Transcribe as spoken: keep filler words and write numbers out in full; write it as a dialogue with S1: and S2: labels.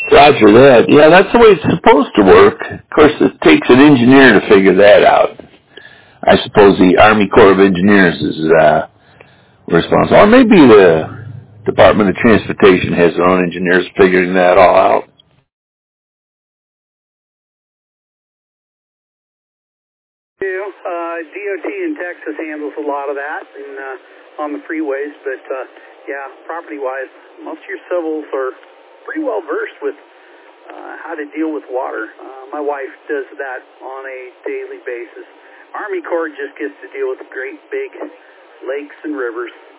S1: Roger that. Yeah, that's the way it's supposed to work. Of course, it takes an engineer to figure that out. I suppose the Army Corps of Engineers is uh, responsible. Or maybe the Department of Transportation has their own engineers figuring that all out.
S2: Uh, D O T in Texas handles a lot of that and, uh, on the freeways, but uh, yeah, property-wise, most of your civils are pretty well versed with uh, how to deal with water. Uh, my wife does that on a daily basis. Army Corps just gets to deal with great big lakes and rivers.